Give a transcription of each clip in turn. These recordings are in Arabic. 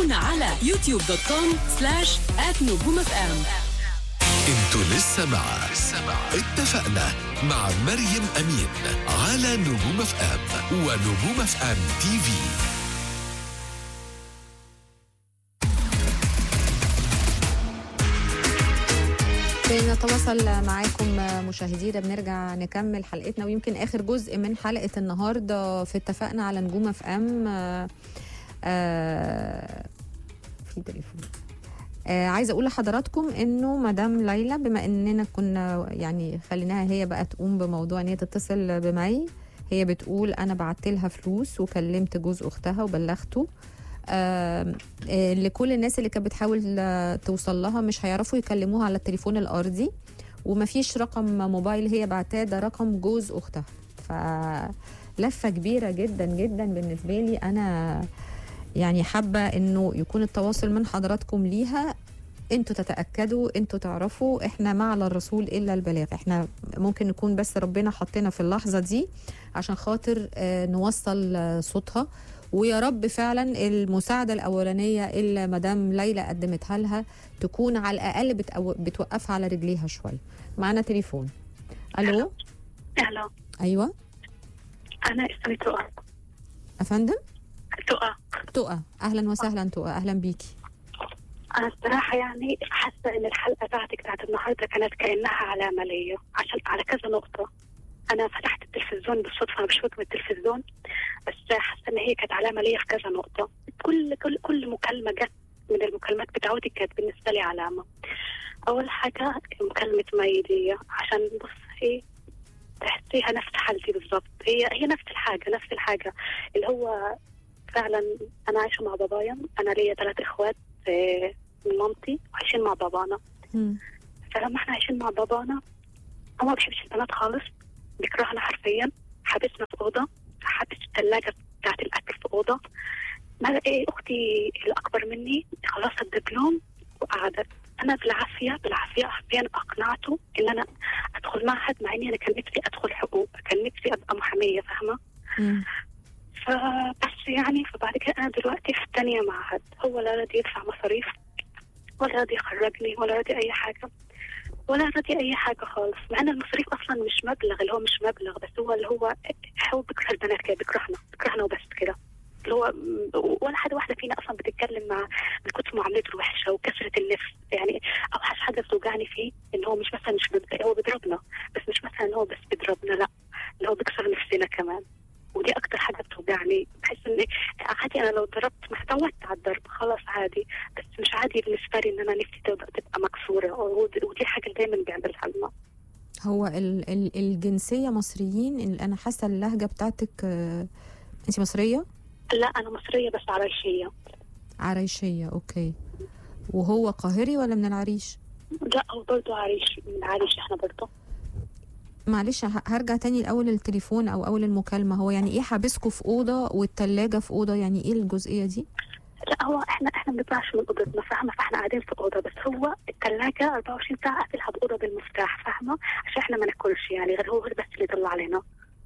تابعونا على youtube.com/@نجوم-FM. انتوا لسه مع اتفقنا مع مريم أمين على نجوم اف ام ونجوم اف ام تي في. نتواصل معاكم مشاهدينا، بنرجع نكمل حلقتنا ويمكن آخر جزء من حلقة النهاردة في اتفقنا على نجوم اف ام. في تليفون. عايزه اقول لحضراتكم انه مدام ليلى، بما اننا كنا يعني خليناها هي بقى تقوم بموضوع ان هي تتصل بمي، هي بتقول انا بعت لها فلوس وكلمت جوز اختها وبلغته. لكل الناس اللي كانت بتحاول توصل لها مش هيعرفوا يكلموها على التليفون الارضي، ومفيش رقم موبايل هي بعتاه، ده رقم جوز اختها. فلفه كبيره جدا جدا بالنسبه لي انا، يعني حابة انه يكون التواصل من حضراتكم ليها، انتوا تتأكدوا، انتوا تعرفوا احنا ما على الرسول الا البلاغ. احنا ممكن نكون بس ربنا حطينا في اللحظة دي عشان خاطر نوصل صوتها، ويا رب فعلا المساعدة الأولانية اللي مدام ليلى قدمتها لها تكون على الأقل بتوقفها على رجليها شوية. معنا تليفون. ألو. ألو. أيوة. أنا اسمي تقى. أفندم؟ تقى. أهلا وسهلا تقى، أهلا بيكي. أنا الصراحة يعني حاسة إن الحلقة بتاعت النهاردة كانت كأنها علامة ليا عشان على كذا نقطة. أنا فتحت التلفزيون بالصدفة، أنا بشوف من التلفزيون، بس حاسة إن هي كانت علامة ليا في كذا نقطة. كل مكالمة جت من المكالمات بتاعتي كانت بالنسبة لي علامة. أول حاجة مكالمة مي دي، عشان بصي تحسيها نفس حالتي بالضبط، هي نفس الحاجة اللي هو فعلا. أنا عايشة مع بابايا، أنا ليا 3 إخوات من مامتي وعايشين مع بابانا. فلما احنا عايشين مع بابانا هو ما بيحبش البنات خالص، بيكرهنا حرفيا، حابسنا في أوضة، حابس الثلاجة بتاعت الأكل في أوضة. أختي الأكبر مني خلصت الدبلوم وقعدت، أنا بالعافية حرفيا أقنعته إن أنا أدخل معهد، مع إني أنا كان نفسي أدخل حقوق، كان نفسي أبقى محامية، فاهمة؟ فبس يعني فبعد كده أنا دلوقتي في 2 معهد، هو لا راضي يدفع مصاريف ولا راضي يخرجني ولا راضي أي حاجة خالص، مع أن المصاريف أصلا مش مبلغ، اللي هو مش مبلغ، بس هو اللي هو بيكره البنات كده، بيكرهنا وبس كده، اللي هو ولا حد واحدة فينا أصلا بتتكلم مع من كتر معاملته الوحشة وكسرة النفس. يعني أوحش حاجة بتوجعني فيه إن هو مش مثلا هو بيضربنا، بس مش مثلا إن هو بس بيضربنا، لا، اللي هو بيكسر نفسنا كمان، ودي اكتر حاجه بتوجعني. بحس ان عادي انا لو ضربت ما اتعودت على الضرب خلاص عادي، بس مش عادي بالنسبه لي ان انا نفسي تبقى مكسوره، ودي حاجه اللي دايما بيعملها لنا. هو الجنسيه مصريين، انا حاسه اللهجه بتاعتك. انت مصريه؟ لا انا مصريه بس عريشيه. اوكي. وهو قاهري ولا من العريش؟ لا هو برضه من العريش احنا برضه. معلش هرجع تاني لأول التليفون أو أول المكالمة. هو يعني إيه حابسكوا في أوضة والتلاجة في أوضة؟ يعني إيه الجزئية دي؟ لا هو إحنا ما بنطلعش من أوضتنا، فاهمة؟ فإحنا قاعدين في أوضة، بس هو التلاجة 24 ساعة قافلها بأوضة بالمفتاح، فاهمة؟ عشان إحنا ما ناكلش يعني، غير بس اللي يطلع علينا،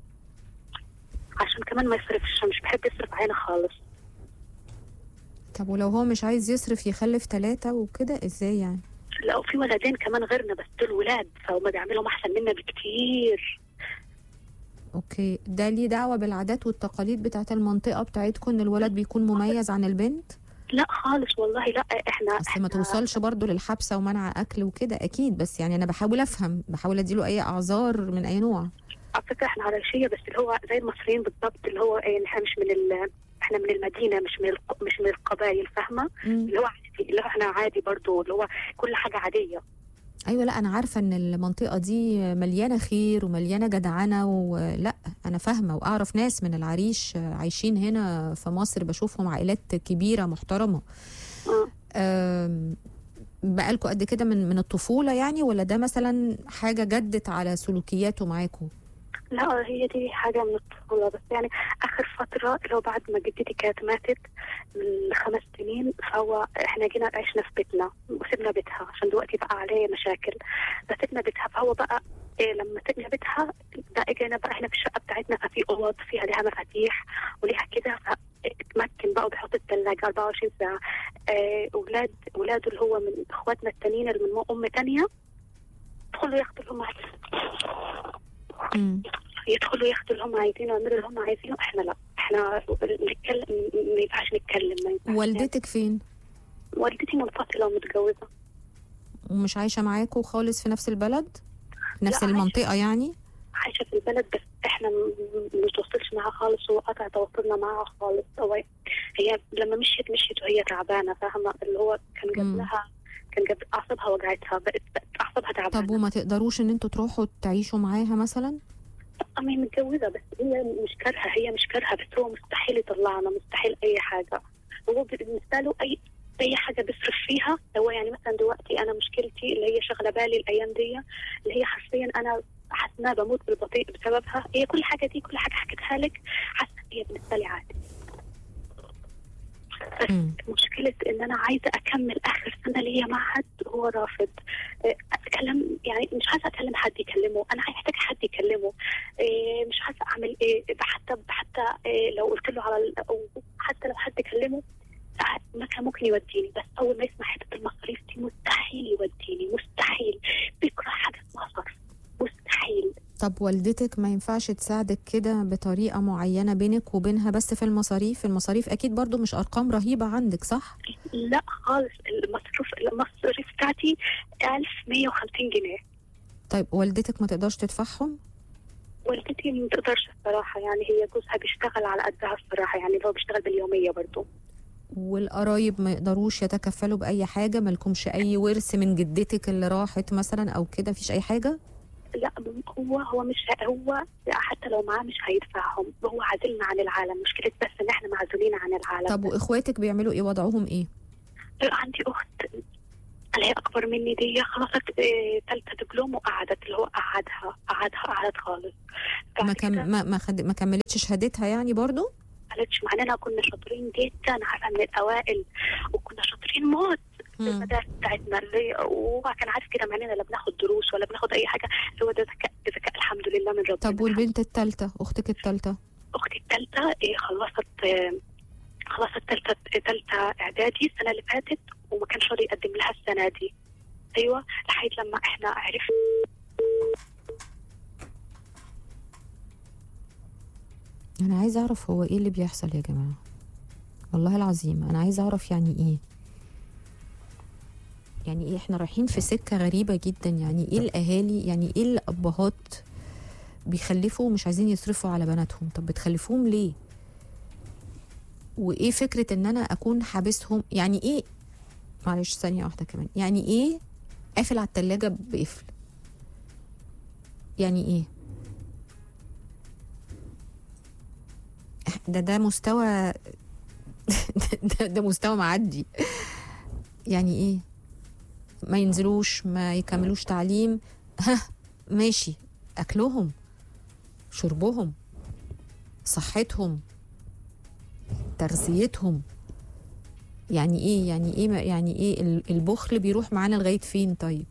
عشان كمان ما يصرفش، مش بحب يصرف علينا خالص. طب ولو هو مش عايز يصرف يخلف 3 وكده إزاي يعني؟ لا في ولدين كمان غيرنا، بس دول ولاد فهم بيعملوا احسن منا بكتير. اوكي، ده ليه دعوه بالعادات والتقاليد بتاعت المنطقه بتاعتكم ان الولد بيكون مميز عن البنت؟ لا خالص والله، لا اصل ما توصلش برضو للحبسه ومنع اكل وكده اكيد، بس يعني انا بحاول افهم، بحاول اديله اي اعذار من اي نوع. على فكره احنا عريشيه، بس اللي هو زي المصريين بالضبط، اللي هو احنا مش احنا من المدينه، مش من القبائل، فاهمه؟ اللي هو عادي، اللي هو احنا عادي برضو، اللي هو كل حاجه عاديه. ايوه، لا انا عارفه ان المنطقه دي مليانه خير ومليانه جدعنه، ولا انا فاهمه واعرف ناس من العريش عايشين هنا في مصر، بشوفهم عائلات كبيره محترمه. بقالكوا قد كده من الطفوله يعني، ولا ده مثلا حاجه جدت على سلوكياته معاكم؟ لا هي دي حاجة من الطفولة، بس يعني آخر فترة اللي هو بعد ما جدتي كانت ماتت من 5 سنين، فهو احنا جينا عشنا في بيتنا وسبنا بيتها عشان دلوقتي بقى عليه مشاكل، فسبنا بيتها. فهو بقى لما سبنا بيتها ده اجينا بقى احنا في الشقة بتاعتنا، ففي اوض فيها لها مفاتيح وليها كده، اتمكن بقى وبيحط الثلاجة 24 ساعة. اولاده اللي هو من اخواتنا التانيين اللي من ام تانية يدخلوا ياخدوا اللي هم يدخلوا ياخدوا اللي هم عايزينه ويعملوا اللي هم عايزينه. احنا لا، احنا نتكلم، ما ينفعش نتكلم، ما ينفعش. والدتك فين؟ والدتي منفصله ومتجوزه. ومش عايشه معاكوا خالص في نفس البلد، نفس لا، المنطقه يعني؟ عايشه في البلد بس احنا ما بنتواصلش معاها خالص، وقطع تواصلنا معاها خالص. هي لما مشيت وهي تعبانه، فاهمه؟ اللي هو كان جاب اعصابها وجعتها، بقت اعصابها تعبانه. طب وما تقدروش ان انتوا تروحوا تعيشوا معاها مثلا؟ هي متجوزه بس هي مش كارهه، بس هو مستحيل يطلعنا، مستحيل اي حاجه. هو بالنسبه له اي حاجه بيصرف فيها. هو يعني مثلا دلوقتي انا مشكلتي اللي هي شغله بالي الايام دي، اللي هي حرفيا انا حاسه انها بموت بالبطيء بسببها. هي كل حاجه حكيتها لك، حاسه هي بالنسبه لي عادي. بس مشكلة ان انا عايزة اكمل اخر سنة ليا معهد، هو رافض. اتكلم يعني، مش عايزة اكلم حد يكلمه، انا محتاج حد يكلمه. مش عايزة اعمل ايه، حتى لو قلت له او حتى لو حد كلمه ما كان ممكن يوديني، بس اول ما يسمع حتة المصاريف دي مستحيل يوديني، مستحيل. بيكره حاجة اسمها صرف، مستحيل. طب والدتك ما ينفعش تساعدك كده بطريقة معينة بينك وبينها بس في المصاريف أكيد برضو مش أرقام رهيبة عندك، صح؟ لا خالص، المصاريف بتاعتي 1150 جنيه. طيب والدتك ما تقدرش تدفعهم؟ والدتي ما تقدرش الصراحة، يعني هي جوزها بيشتغل على قدها الصراحة، يعني هو بيشتغل باليومية برضو. والقرايب ما يقدروش يتكفلوا بأي حاجة؟ مالكمش أي ورث من جدتك اللي راحت مثلا أو كده؟ مفيش أي حاجة؟ لا، هو مش هو حتى لو معاه مش هيدفعهم، هو عازلنا عن العالم. مشكلة بس ان احنا معزولين عن العالم. طب واخواتك بيعملوا ايه؟ وضعهم ايه؟ عندي اخت اللي هي اكبر مني، دي خلصت ثالثة دبلوم وقعدت، اللي هو قعدت خالص. ما كملتش شهادتها يعني برضو؟ قالتش، مع اننا كنا شاطرين جدا، عارفه، من الاوائل، وكنا شاطرين موت في المدارس بتاعتنا، وكان عارف كده، مع اننا لا بناخد دروس ولا بناخد اي حاجه، هو ده ذكاء الحمد لله من ربنا. طب والبنت الثالثه، اختك الثالثه؟ اختي الثالثه خلصت ثالثه اعدادي السنه اللي فاتت، وما كانش راضي يقدم لها السنه دي. ايوه، لحد لما احنا عرفنا. أنا عايزة أعرف هو إيه اللي بيحصل يا جماعة، والله العظيم أنا عايزة أعرف يعني إيه إحنا رايحين في سكة غريبة جدا. يعني إيه الأهالي، يعني إيه الأبهات بيخلفوا ومش عايزين يصرفوا على بناتهم؟ طب بتخلفوهم ليه؟ وإيه فكرة إن أنا أكون حابسهم؟ يعني إيه، معلش ثانية واحدة كمان، يعني إيه قافل على التلاجة بقفل؟ يعني إيه؟ ده مستوى ده مستوى معدي. يعني ايه ما ينزلوش، ما يكملوش تعليم؟ ماشي، اكلهم، شربهم، صحتهم، تغذيتهم. يعني ايه البخل بيروح معانا لغاية فين؟ طيب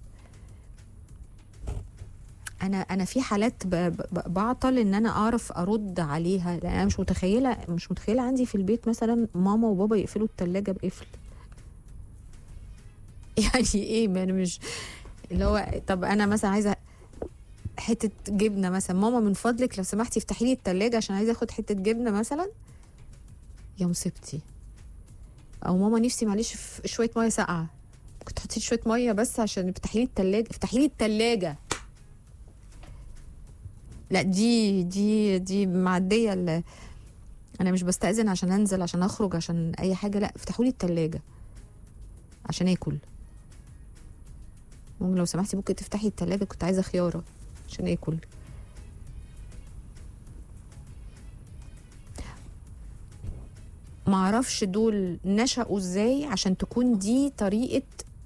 انا في حالات بعطل ان انا اعرف ارد عليها، لان انا مش متخيله عندي في البيت مثلا ماما وبابا يقفلوا الثلاجه بقفل. يعني ايه؟ ما انا مش اللي هو، طب انا مثلا عايزه حته جبنه مثلا، ماما من فضلك لو سمحتي افتحي لي الثلاجه عشان عايزه اخد حته جبنه مثلا، يا مصيبتي. او ماما نفسي معلش في شويه ميه ساقعه، كنت تحطي لي شويه ميه بس عشان افتحي لي الثلاجه. لا دي معديه. انا مش بستأذن عشان انزل، عشان اخرج، عشان اي حاجه، لا افتحوا لي الثلاجه عشان اكل. ممكن لو سمحتي ممكن تفتحي الثلاجه، كنت عايزه خياره عشان اكل. معرفش دول نشأوا ازاي عشان تكون دي طريقه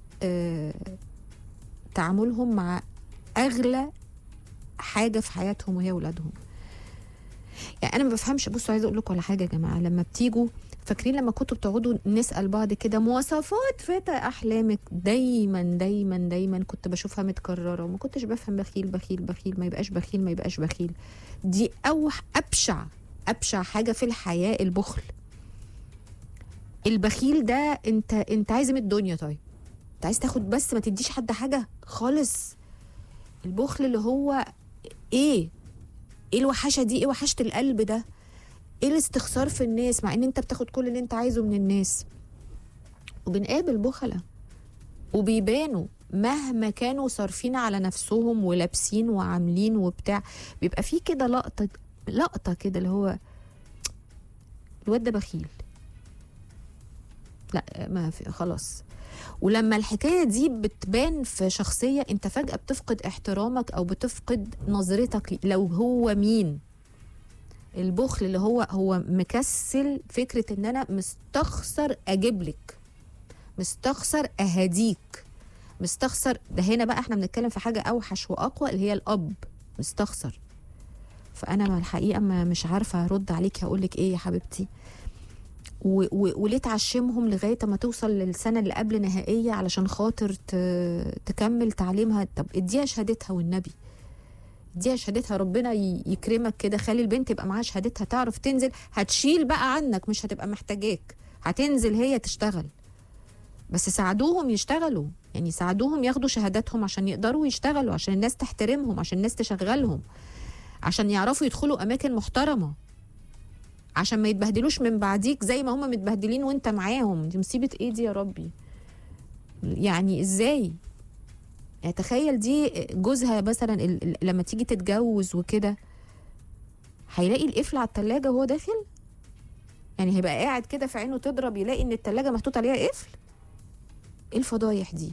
تعاملهم مع اغلى حاجه في حياتهم وهي ولادهم. يعني انا ما بفهمش. بصوا عايزه اقول لكم على حاجه يا جماعه، لما بتيجوا فاكرين لما كنتوا بتقعدوا نسال بعض كده مواصفات فتى احلامك، دايما دايما دايما كنت بشوفها متكرره، وما كنتش بفهم بخيل بخيل بخيل، ما يبقاش بخيل ما يبقاش بخيل. دي ابشع حاجه في الحياه، البخل. البخيل ده انت عايز من الدنيا. طيب انت عايز تاخد بس ما تديش حد حاجه خالص. البخل اللي هو ايه الوحشه دي؟ ايه وحشه القلب ده؟ ايه الاستخسار في الناس مع ان انت بتاخد كل اللي انت عايزه من الناس؟ وبنقابل بخلة وبيبانوا مهما كانوا صارفين على نفسهم ولابسين وعاملين وبتاع، بيبقى فيه كده لقطة كده اللي هو الواد ده بخيل، لا ما في خلاص. ولما الحكاية دي بتبان في شخصية، انت فجأة بتفقد احترامك او بتفقد نظرتك لو هو مين. البخل اللي هو مكسل فكرة ان انا مستخسر اجيبلك، مستخسر اهديك، مستخسر. ده هنا بقى احنا بنتكلم في حاجة اوحش واقوى اللي هي الاب مستخسر. فانا الحقيقة مش عارفة ارد عليك هقولك ايه يا حبيبتي. وليه تعشمهم لغايه ما توصل للسنه اللي قبل نهائيه علشان خاطر تكمل تعليمها؟ طب اديها شهادتها والنبي، اديها شهادتها، ربنا يكرمك كده، خلي البنت يبقى معاها شهادتها تعرف تنزل، هتشيل بقى عنك، مش هتبقى محتاجاك، هتنزل هي تشتغل. بس ساعدوهم يشتغلوا، يعني ساعدوهم ياخدوا شهاداتهم عشان يقدروا يشتغلوا، عشان الناس تحترمهم، عشان الناس تشغلهم، عشان يعرفوا يدخلوا اماكن محترمه، عشان ما يتبهدلوش من بعديك زي ما هم متبهدلين وانت معاهم. دي مصيبة ايه دي يا ربي؟ يعني ازاي؟ يعني تخيل دي جوزها مثلا لما تيجي تتجوز وكده هيلاقي القفل على التلاجة وهو داخل، يعني هيبقى قاعد كده في عينه تضرب يلاقي ان التلاجة محطوط عليها قفل. ايه الفضايح دي؟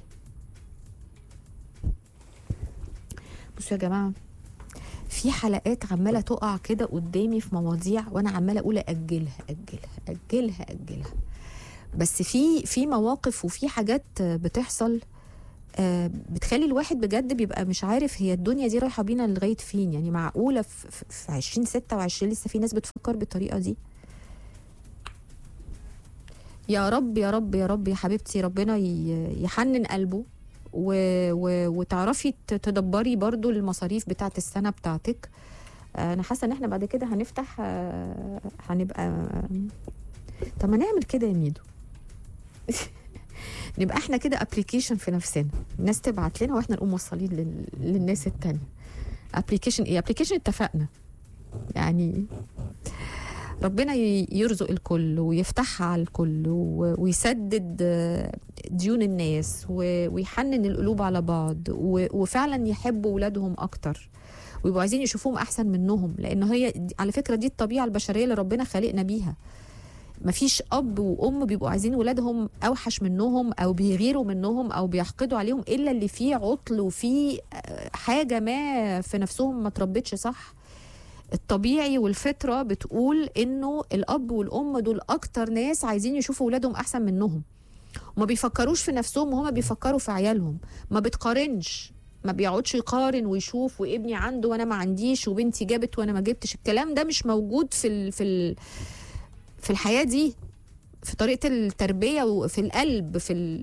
بصوا يا جماعة، في حلقات عماله تقع كده قدامي في مواضيع وانا عماله اقول اجلها اجلها اجلها اجلها، بس في مواقف وفي حاجات بتحصل بتخلي الواحد بجد بيبقى مش عارف هي الدنيا دي رايحه بينا لغايه فين. يعني معقوله في 2026 لسه في ناس بتفكر بالطريقه دي؟ يا رب يا رب يا رب يا حبيبتي، ربنا يحنن قلبه وتعرفي تدبري برضو المصاريف بتاعت السنة بتاعتك. انا حاسة ان احنا بعد كده هنفتح هنبقى طب ما نعمل كده يا ميدو نبقى احنا كده ابليكيشن في نفسنا، الناس تبعت لنا واحنا نقوم موصلين للناس التانية. ابليكيشن ايه؟ ابليكيشن اتفقنا. يعني ربنا يرزق الكل ويفتحها على الكل ويسدد ديون الناس ويحنن القلوب على بعض وفعلا يحبوا ولادهم اكتر ويبقوا عايزين يشوفوهم احسن منهم، لان هي على فكرة دي الطبيعة البشرية اللي ربنا خلقنا بيها. مفيش اب وام بيبقوا عايزين ولادهم اوحش منهم او بيغيروا منهم او بيحقدوا عليهم الا اللي فيه عطل وفيه حاجة ما في نفسهم ما تربتش صح. الطبيعي والفطرة بتقول انه الاب والام دول اكتر ناس عايزين يشوفوا ولادهم احسن منهم، وما بيفكروش في نفسهم وهما بيفكروا في عيالهم. ما بتقارنش، ما بيقعدش يقارن ويشوف وابني عنده وانا ما عنديش وبنتي جابت وانا ما جبتش. الكلام ده مش موجود في الحياة دي، في طريقة التربية وفي القلب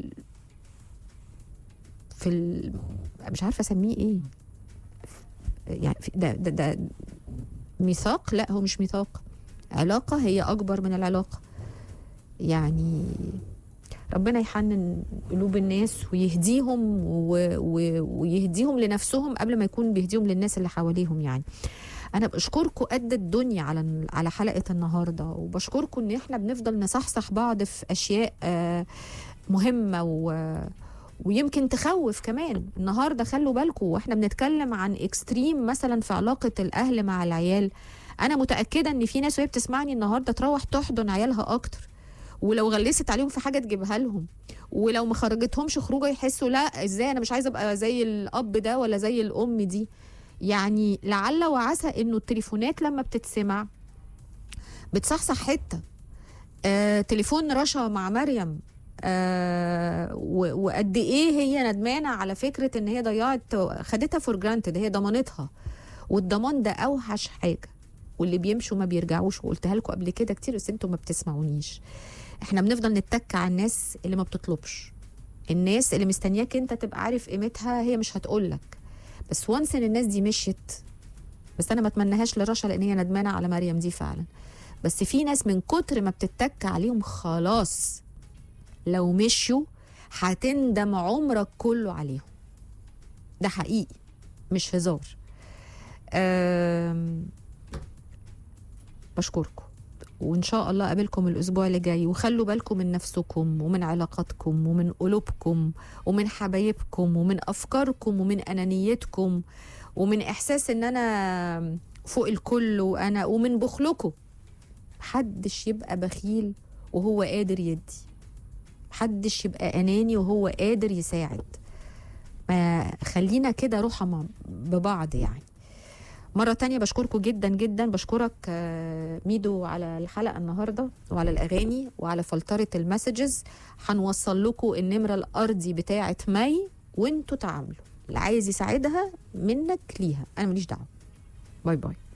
مش عارفة اسميه ايه، يعني ده ميثاق. لا هو مش ميثاق، علاقة هي أكبر من العلاقة. يعني ربنا يحنن قلوب الناس ويهديهم ويهديهم لنفسهم قبل ما يكون بيهديهم للناس اللي حواليهم. يعني أنا بشكركم قد الدنيا على حلقة النهاردة، وبشكركم إن إحنا بنفضل نصحصح بعض في أشياء مهمة ويمكن تخوف كمان. النهارده خلوا بالكم واحنا بنتكلم عن اكستريم مثلا في علاقه الاهل مع العيال، انا متاكده ان في ناس وهي بتسمعني النهارده تروح تحضن عيالها اكتر، ولو غلست عليهم في حاجه تجيبها لهم، ولو ما خرجتهمش خروجه يحسوا لا ازاي انا مش عايزه ابقى زي الاب ده ولا زي الام دي. يعني لعل وعسى انه التليفونات لما بتتسمع بتصحصح حته. تليفون رشا مع مريم وقد ايه هي ندمانه على فكره ان هي ضيعت، خدتها فور جرانتد، هي ضمانتها، والضمان ده اوحش حاجه. واللي بيمشوا ما بيرجعوش، وقلتها لكم قبل كده كتير بس انتوا ما بتسمعونيش. احنا بنفضل نتك على الناس اللي ما بتطلبش، الناس اللي مستنياك انت تبقى عارف قيمتها، هي مش هتقولك. بس وانس ان الناس دي مشيت، بس انا ما اتمناهاش لرشا لان هي ندمانه على مريم دي فعلا، بس في ناس من كتر ما بتتك عليهم خلاص لو مشوا هتندم عمرك كله عليهم. ده حقيقي مش هزار. بشكركم وإن شاء الله قابلكم الأسبوع اللي جاي، وخلوا بالكم من نفسكم ومن علاقاتكم ومن قلوبكم ومن حبايبكم ومن أفكاركم ومن أنانيتكم ومن إحساس إن أنا فوق الكل ومن بخلكم. محدش يبقى بخيل وهو قادر يدي، محدش يبقى أناني وهو قادر يساعد. ما خلينا كده روحنا ببعض يعني. مرة تانية بشكركم جدا جدا. بشكرك ميدو على الحلقة النهاردة وعلى الأغاني وعلى فلترة المسجز. هنوصل لكم النمرة الأرضي بتاعة مي وانتوا تعاملوا. اللي عايز يساعدها منك ليها، أنا ماليش دعوة. باي باي.